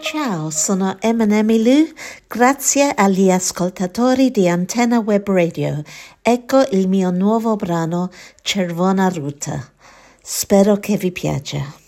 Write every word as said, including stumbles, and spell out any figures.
Ciao, sono Emanemi Lu, grazie agli ascoltatori di Antenna Web Radio. Ecco il mio nuovo brano Cervona Ruta. Spero che vi piaccia.